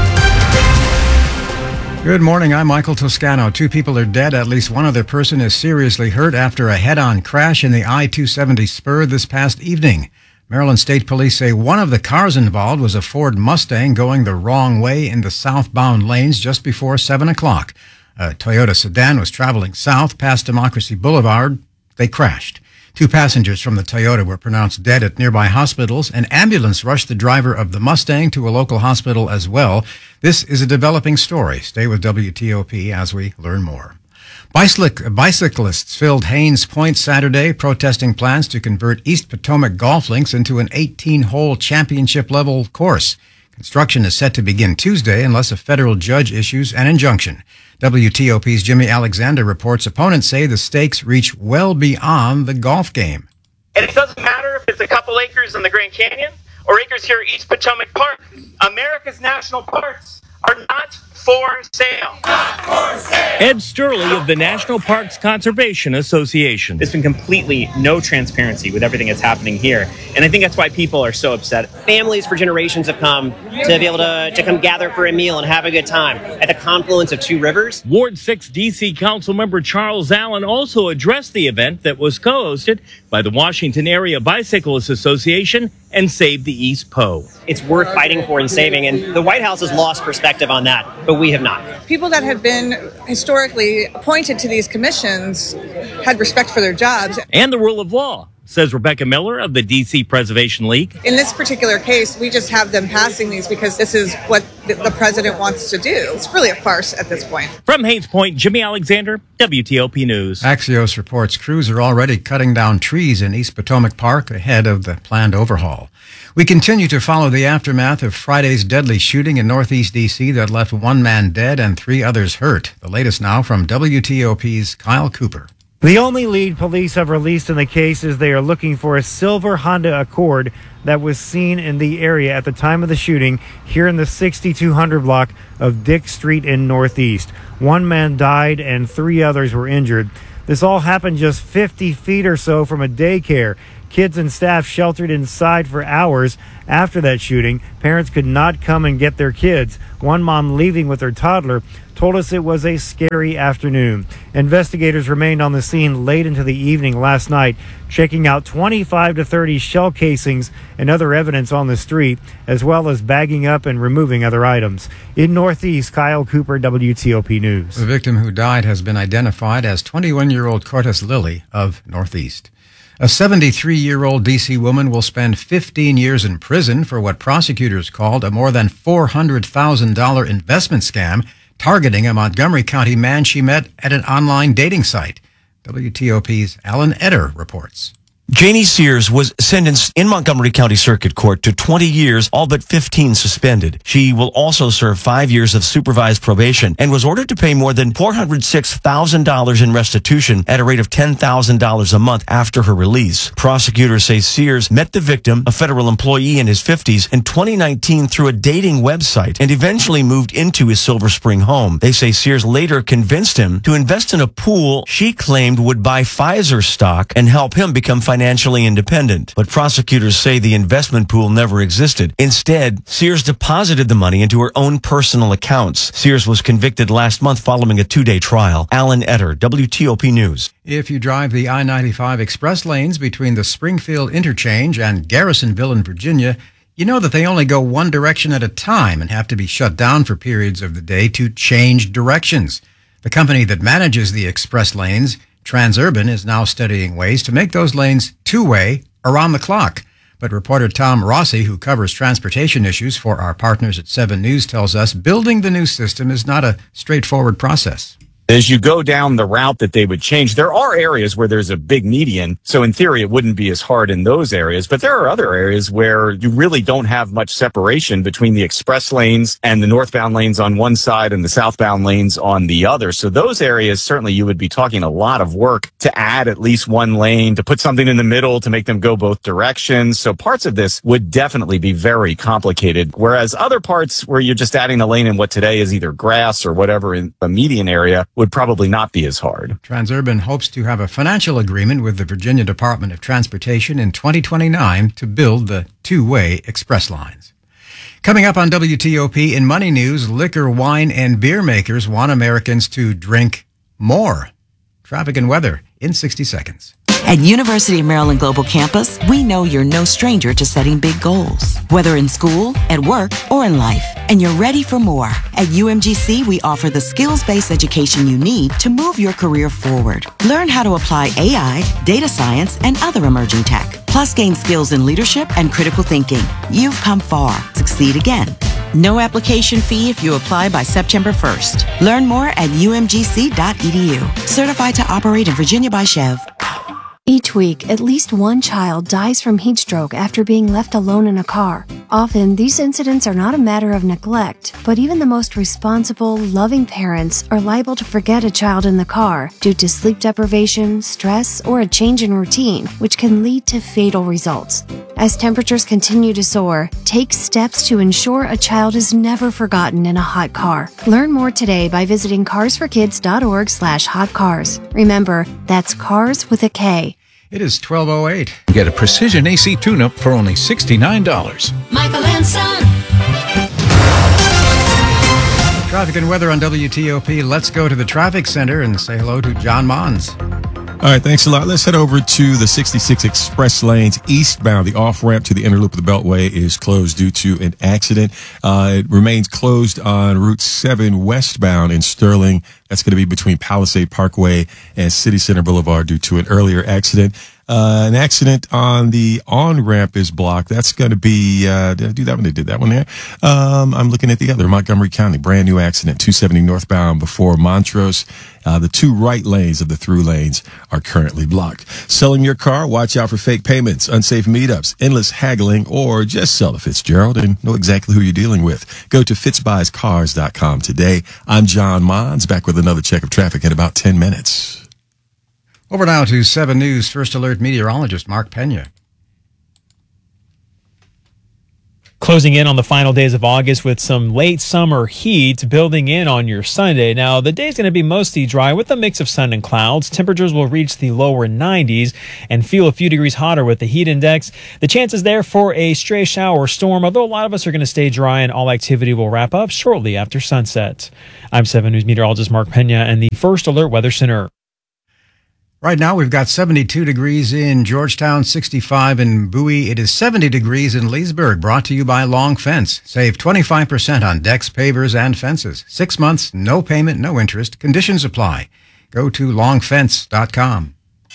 Good morning. I'm Michael Toscano. Two people are dead. At least one other person is seriously hurt after a head-on crash in the I two seventy spur this past evening. Maryland State Police say one of the cars involved was a Ford Mustang going the wrong way in the southbound lanes just before seven o'clock. A Toyota sedan was traveling south past Democracy Boulevard. They crashed. Two passengers from the Toyota were pronounced dead at nearby hospitals. An ambulance rushed the driver of the Mustang to a local hospital as well. This is a developing story. Stay with W T O P as we learn more. Bicyc- bicyclists filled Haynes Point Saturday, protesting plans to convert East Potomac Golf Links into an eighteen-hole championship-level course. Construction is set to begin Tuesday unless a federal judge issues an injunction. W T O P's Jimmy Alexander reports opponents say the stakes reach well beyond the golf game. And it doesn't matter if it's a couple acres in the Grand Canyon or acres here at East Potomac Park. America's national parks are not for sale. Not for sale. Ed Sturley of the National Parks Conservation Association. There's been completely no transparency with everything that's happening here. And I think that's why people are so upset. Families for generations have come to be able to, to come gather for a meal and have a good time at the confluence of two rivers. Ward six D C Councilmember Charles Allen also addressed the event that was co-hosted by the Washington Area Bicyclists Association and Save the East Po. It's worth fighting for and saving, and the White House has lost perspective on that, but we have not. People that have been historically appointed to these commissions had respect for their jobs. And the rule of law, says Rebecca Miller of the D C Preservation League. In this particular case, we just have them passing these because this is what the president wants to do. It's really a farce at this point. From Haines Point, Jimmy Alexander, W T O P News. Axios reports crews are already cutting down trees in East Potomac Park ahead of the planned overhaul. We continue to follow the aftermath of Friday's deadly shooting in Northeast D C that left one man dead and three others hurt. The latest now from W T O P's Kyle Cooper. The only lead police have released in the case is they are looking for a silver Honda Accord that was seen in the area at the time of the shooting here in the sixty-two hundred block of Dick Street in Northeast. One man died and three others were injured. This all happened just fifty feet or so from a daycare. Kids and staff sheltered inside for hours after that shooting. Parents could not come and get their kids. One mom leaving with her toddler told us it was a scary afternoon. Investigators remained on the scene late into the evening last night, checking out twenty-five to thirty shell casings and other evidence on the street, as well as bagging up and removing other items. In Northeast, Kyle Cooper, W T O P News. The victim who died has been identified as twenty-one-year-old Cortez Lilly of Northeast. A seventy-three-year-old D C woman will spend fifteen years in prison for what prosecutors called a more than four hundred thousand dollars investment scam targeting a Montgomery County man she met at an online dating site. W T O P's Alan Etter reports. Janie Sears was sentenced in Montgomery County Circuit Court to twenty years, all but fifteen suspended. She will also serve five years of supervised probation and was ordered to pay more than four hundred six thousand dollars in restitution at a rate of ten thousand dollars a month after her release. Prosecutors say Sears met the victim, a federal employee in his fifties, in twenty nineteen through a dating website and eventually moved into his Silver Spring home. They say Sears later convinced him to invest in a pool she claimed would buy Pfizer stock and help him become financially financially independent. But prosecutors say the investment pool never existed. Instead, Sears deposited the money into her own personal accounts. Sears was convicted last month following a two-day trial. Alan Etter, W T O P News. If you drive the I ninety-five express lanes between the Springfield Interchange and Garrisonville in Virginia, you know that they only go one direction at a time and have to be shut down for periods of the day to change directions. The company that manages the express lanes, Transurban, is now studying ways to make those lanes two-way around the clock. But reporter Tom Rossi, who covers transportation issues for our partners at seven News, tells us building the new system is not a straightforward process. As you go down the route that they would change, there are areas where there's a big median. So in theory, it wouldn't be as hard in those areas. But there are other areas where you really don't have much separation between the express lanes and the northbound lanes on one side and the southbound lanes on the other. So those areas, certainly you would be talking a lot of work to add at least one lane, to put something in the middle, to make them go both directions. So parts of this would definitely be very complicated. Whereas other parts where you're just adding a lane in what today is either grass or whatever in the median area would probably not be as hard. Transurban hopes to have a financial agreement with the Virginia Department of Transportation in twenty twenty-nine to build the two-way express lines. Coming up on W T O P in Money News, liquor, wine, and beer makers want Americans to drink more. Traffic and weather in sixty seconds. At University of Maryland Global Campus, we know you're no stranger to setting big goals, whether in school, at work, or in life, and you're ready for more. At U M G C, we offer the skills-based education you need to move your career forward. Learn how to apply A I, data science, and other emerging tech, plus gain skills in leadership and critical thinking. You've come far. Succeed again. No application fee if you apply by September first. Learn more at U M G C dot E D U. Certified to operate in Virginia by Chev. Each week, at least one child dies from heat stroke after being left alone in a car. Often, these incidents are not a matter of neglect, but even the most responsible, loving parents are liable to forget a child in the car due to sleep deprivation, stress, or a change in routine, which can lead to fatal results. As temperatures continue to soar, take steps to ensure a child is never forgotten in a hot car. Learn more today by visiting cars for kids dot org slash hot cars. Remember, that's cars with a K. It is twelve oh eight. Get a precision A C tune-up for only sixty-nine dollars. Michael and Son. Traffic and weather on W T O P. Let's go to the traffic center and say hello to John Mons. All right, thanks a lot. Let's head over to the sixty-six express lanes eastbound. The off-ramp to the inner loop of the Beltway is closed due to an accident. Uh, it remains closed on Route seven westbound in Sterling. That's going to be between Palisade Parkway and City Center Boulevard due to an earlier accident. Uh, an accident on the on-ramp is blocked. That's going to be, uh, did I do that one? They did that one there. Um, I'm looking at the other, Montgomery County, brand new accident, two seventy northbound before Montrose. Uh, the two right lanes of the through lanes are currently blocked. Selling your car? Watch out for fake payments, unsafe meetups, endless haggling, or just sell to Fitzgerald and know exactly who you're dealing with. Go to fitz buys cars dot com today. I'm John Mons, back with another check of traffic in about ten minutes. Over now to seven News First Alert meteorologist Mark Pena. Closing in on the final days of August with some late summer heat building in on your Sunday. Now, the day's going to be mostly dry with a mix of sun and clouds. Temperatures will reach the lower nineties and feel a few degrees hotter with the heat index. The chances there for a stray shower or storm, although a lot of us are going to stay dry and all activity will wrap up shortly after sunset. I'm seven News meteorologist Mark Pena and the First Alert Weather Center. Right now, we've got seventy-two degrees in Georgetown, sixty-five in Bowie. It is seventy degrees in Leesburg, brought to you by Long Fence. Save twenty-five percent on decks, pavers, and fences. Six months, no payment, no interest. Conditions apply. Go to long fence dot com.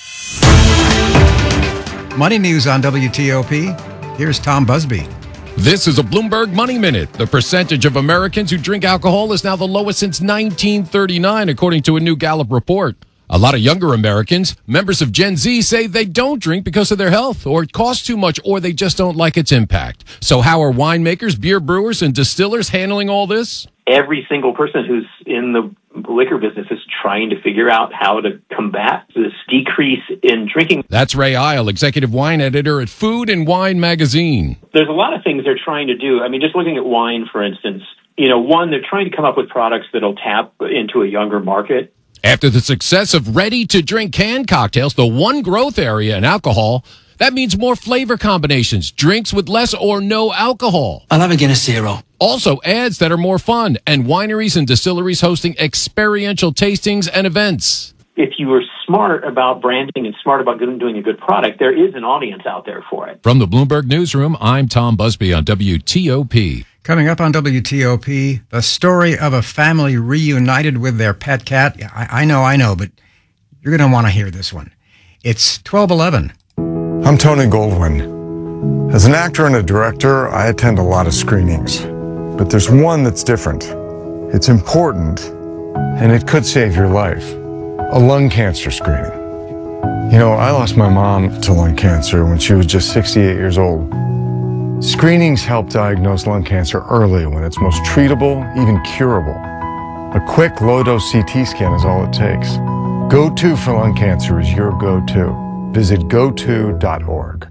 Money news on W T O P. Here's Tom Busby. This is a Bloomberg Money Minute. The percentage of Americans who drink alcohol is now the lowest since nineteen thirty-nine, according to a new Gallup report. A lot of younger Americans, members of Gen Z, say they don't drink because of their health, or it costs too much, or they just don't like its impact. So how are winemakers, beer brewers, and distillers handling all this? Every single person who's in the liquor business is trying to figure out how to combat this decrease in drinking. That's Ray Isle, executive wine editor at Food and Wine magazine. There's a lot of things they're trying to do. I mean, just looking at wine, for instance, you know, one, they're trying to come up with products that'll tap into a younger market. After the success of ready-to-drink canned cocktails, the one growth area in alcohol, that means more flavor combinations, drinks with less or no alcohol. I'll have a Guinness Zero. Also, ads that are more fun, and wineries and distilleries hosting experiential tastings and events. If you are smart about branding and smart about doing a good product, there is an audience out there for it. From the Bloomberg Newsroom, I'm Tom Busby on W T O P. Coming up on W T O P, the story of a family reunited with their pet cat. I, I know, I know, but you're going to want to hear this one. It's twelve eleven. I'm Tony Goldwyn. As an actor and a director, I attend a lot of screenings. But there's one that's different. It's important, and it could save your life. A lung cancer screening. You know, I lost my mom to lung cancer when she was just sixty-eight years old. Screenings help diagnose lung cancer early when it's most treatable, even curable. A quick low-dose C T scan is all it takes. Go-To for lung cancer is your go-to. Visit go to dot org.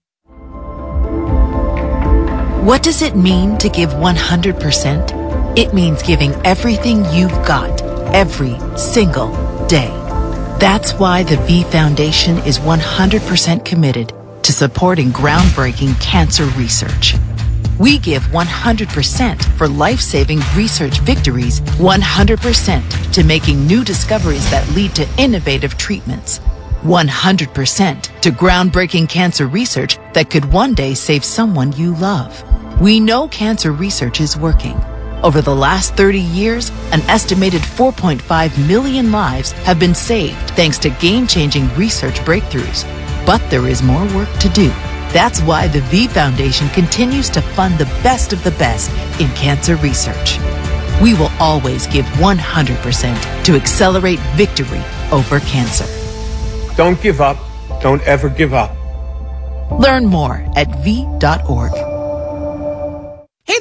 What does it mean to give one hundred percent? It means giving everything you've got, every single day. That's why the V Foundation is one hundred percent committed to supporting groundbreaking cancer research. We give one hundred percent for life-saving research victories, one hundred percent to making new discoveries that lead to innovative treatments, one hundred percent to groundbreaking cancer research that could one day save someone you love. We know cancer research is working. Over the last thirty years, an estimated four point five million lives have been saved thanks to game-changing research breakthroughs. But there is more work to do. That's why the V Foundation continues to fund the best of the best in cancer research. We will always give one hundred percent to accelerate victory over cancer. Don't give up. Don't ever give up. Learn more at v dot org.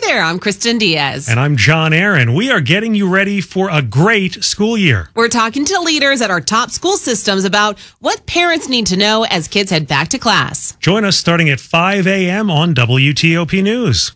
there, I'm Kristen Diaz. And I'm John Aaron. We are getting you ready for a great school year. We're talking to leaders at our top school systems about what parents need to know as kids head back to class. Join us starting at five a.m. on W T O P News.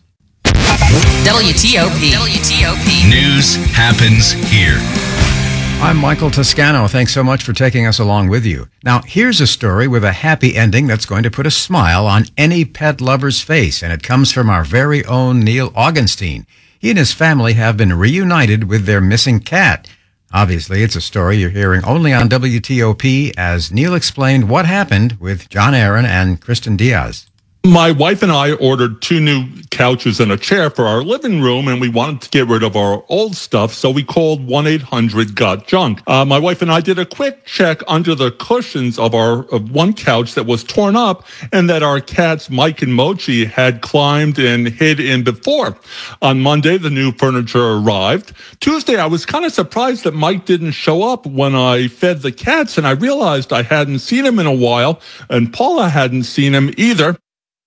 W T O P. W T O P. News happens here. I'm Michael Toscano. Thanks so much for taking us along with you. Now, here's a story with a happy ending that's going to put a smile on any pet lover's face, and it comes from our very own Neil Augenstein. He and his family have been reunited with their missing cat. Obviously, it's a story you're hearing only on W T O P as Neil explained what happened with John Aaron and Kristen Diaz. My wife and I ordered two new couches and a chair for our living room, and we wanted to get rid of our old stuff, so we called one eight hundred got junk. Uh, my wife and I did a quick check under the cushions of our of one couch that was torn up and that our cats Mike and Mochi had climbed and hid in before. On Monday, the new furniture arrived. Tuesday, I was kind of surprised that Mike didn't show up when I fed the cats, and I realized I hadn't seen him in a while, and Paula hadn't seen him either.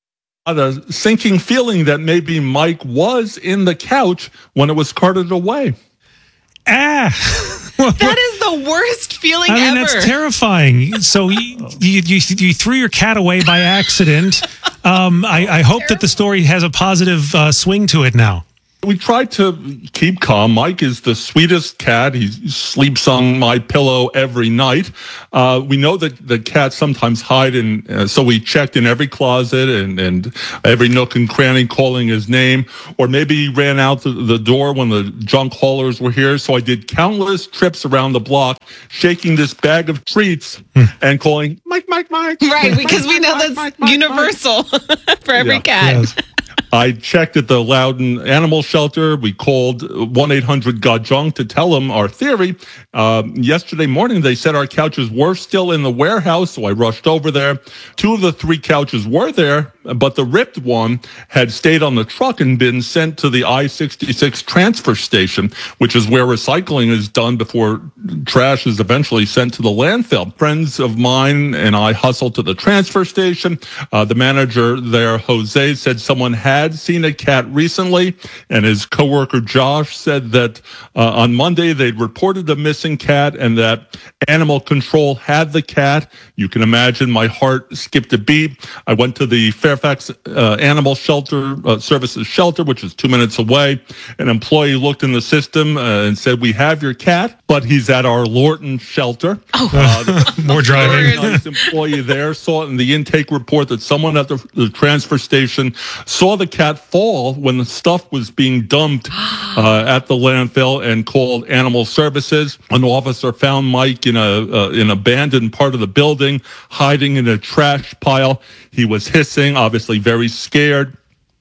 A sinking feeling that maybe Mike was in the couch when it was carted away. Ah, that is the worst feeling I mean, ever. That's terrifying. So you, you, you, you threw your cat away by accident. Um, I, I hope that the story has a positive uh, swing to it now. We tried to keep calm. Mike is the sweetest cat. He sleeps on my pillow every night. Uh, we know that the cats sometimes hide, in, uh, so we checked in every closet and, and every nook and cranny calling his name. Or maybe he ran out the, the door when the junk haulers were here. So I did countless trips around the block, shaking this bag of treats and calling, Mike, Mike, Mike. Right, because Mike, we know Mike, that's Mike, Mike, universal for every Yeah. cat. Yes. I checked at the Loudon Animal Shelter. We called one eight hundred got junk to tell them our theory. Uh, yesterday morning, they said our couches were still in the warehouse, so I rushed over there. Two of the three couches were there, but the ripped one had stayed on the truck and been sent to the I sixty-six transfer station, which is where recycling is done before trash is eventually sent to the landfill. Friends of mine and I hustled to the transfer station. Uh, the manager there, Jose, said someone had seen a cat recently, and his coworker Josh said that uh, on Monday they'd reported a missing cat and that animal control had the cat. You can imagine my heart skipped a beat. I went to the Fairfax uh, Animal Shelter uh, Services shelter, which is two minutes away. An employee looked in the system uh, and said, "We have your cat, but he's at our Lorton shelter." Oh. Uh, More driving. Nice employee there saw in the intake report that someone at the, the transfer station saw the cat fall when the stuff was being dumped uh, at the landfill and called Animal Services. An officer found Mike in a uh, in an abandoned part of the building, hiding in a trash pile. He was hissing, obviously very scared.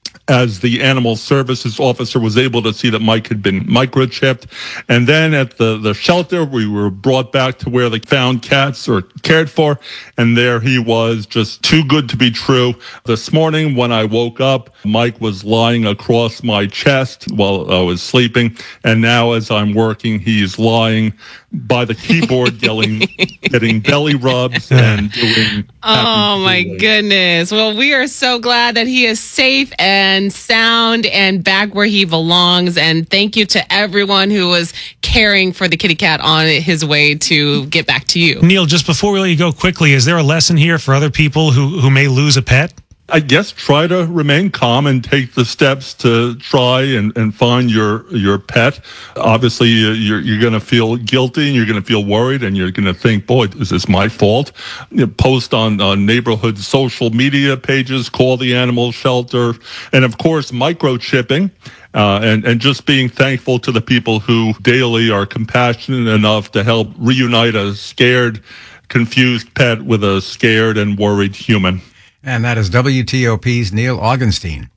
As the Animal Services officer was able to see that Mike had been microchipped. And then at the, the shelter, we were brought back to where they found cats or cared for. And there he was, just too good to be true. This morning when I woke up, Mike was lying across my chest while I was sleeping. And now as I'm working, he's lying by the keyboard yelling, getting belly rubs and doing. Oh my goodness. Well, we are so glad that he is safe and sound and back where he belongs. And thank you to everyone who was caring for the kitty cat on his way to get back to you. Neil, just before we let you go quickly, is there a lesson here for other people who, who may lose a pet? I guess try to remain calm and take the steps to try and, and find your your pet. Obviously, you're you're going to feel guilty and you're going to feel worried and you're going to think, boy, is this my fault? You know, post on, on neighborhood social media pages, call the animal shelter, and of course, microchipping. Uh, and, and just being thankful to the people who daily are compassionate enough to help reunite a scared, confused pet with a scared and worried human. And that is W T O P's Neil Augenstein.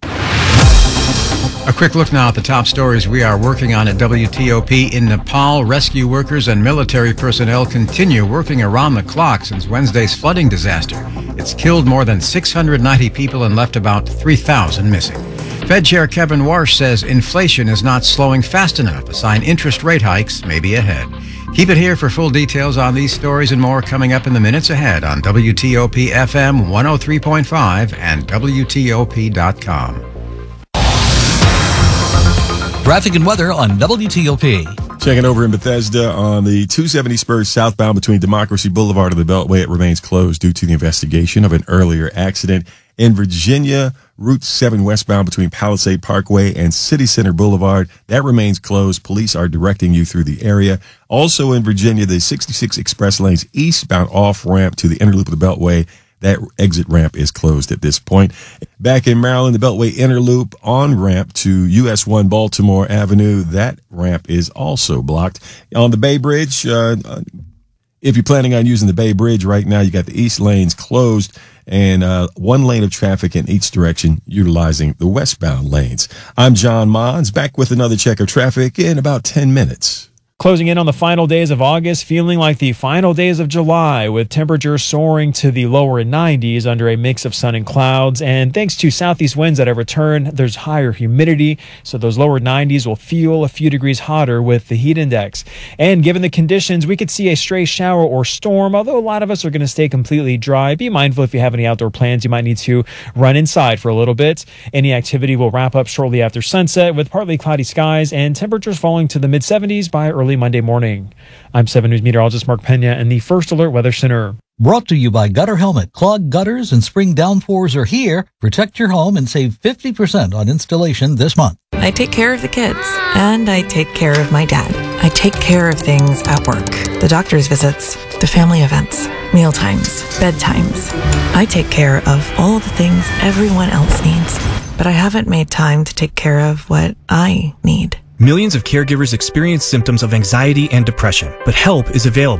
A quick look now at the top stories we are working on at W T O P. In Nepal, rescue workers and military personnel continue working around the clock since Wednesday's flooding disaster. It's killed more than six hundred ninety people and left about three thousand missing. Fed Chair Kevin Warsh says inflation is not slowing fast enough, a sign interest rate hikes may be ahead. Keep it here for full details on these stories and more coming up in the minutes ahead on W T O P F M one oh three point five and W T O P dot com. Traffic and weather on W T O P. Checking over in Bethesda on the two seventy Spurs southbound between Democracy Boulevard and the Beltway. It remains closed due to the investigation of an earlier accident. In Virginia, Route seven westbound between Palisade Parkway and City Center Boulevard, that remains closed. Police are directing you through the area. Also in Virginia, the sixty-six express lanes eastbound off-ramp to the inner loop of the Beltway, that exit ramp is closed at this point. Back in Maryland, the Beltway inner loop on-ramp to U S one Baltimore Avenue, that ramp is also blocked. On the Bay Bridge, uh, if you're planning on using the Bay Bridge right now, you got the east lanes closed and uh, one lane of traffic in each direction utilizing the westbound lanes. I'm John Mons, back with another check of traffic in about ten minutes. Closing in on the final days of August, feeling like the final days of July, with temperatures soaring to the lower nineties under a mix of sun and clouds. And thanks to southeast winds that have returned, there's higher humidity, so those lower nineties will feel a few degrees hotter with the heat index. And given the conditions, we could see a stray shower or storm, although a lot of us are going to stay completely dry. Be mindful if you have any outdoor plans, you might need to run inside for a little bit. Any activity will wrap up shortly after sunset with partly cloudy skies and temperatures falling to the mid seventies by early Monday morning. I'm seven News meteorologist Mark Pena in the First Alert Weather Center. Brought to you by Gutter Helmet. Clogged gutters and spring downpours are here. Protect your home and save fifty percent on installation this month. I take care of the kids, and I take care of my dad. I take care of things at work. The doctor's visits, the family events, meal times, bedtimes. I take care of all the things everyone else needs, but I haven't made time to take care of what I need. Millions of caregivers experience symptoms of anxiety and depression, but help is available.